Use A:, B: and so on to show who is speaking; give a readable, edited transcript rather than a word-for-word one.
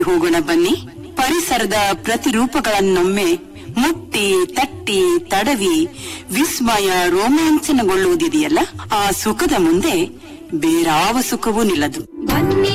A: ಹೋಗೋಣ ಬನ್ನಿ. ಪರಿಸರದ ಪ್ರತಿರೂಪಗಳನ್ನೊಮ್ಮೆ ಮುಟ್ಟಿ ತಟ್ಟಿ ತಡವಿ ವಿಸ್ಮಯ ರೋಮಾಂಚನಗೊಳ್ಳುವುದಿದೆಯಲ್ಲ, ಆ ಸುಖದ ಮುಂದೆ ಬೇರಾವ ಸುಖವೂ ನಿಲ್ಲದು.